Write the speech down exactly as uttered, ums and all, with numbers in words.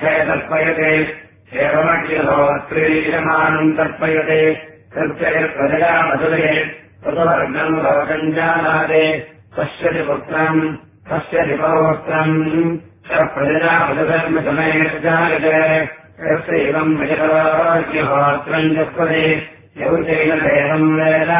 हे तर्पयते एवमखिलोत्रीयमानम् तर्पयते तर्पयत्प्रजया मधुरे ततोर्गम् लोकम् जानाते पश्यति पुत्रम् पश्यति पौत्रम् प्रजया मधुधर्मसमेर्जायते यस्यैवम् विजयहोत्रम् जस्पति यौतेन देवम् वेद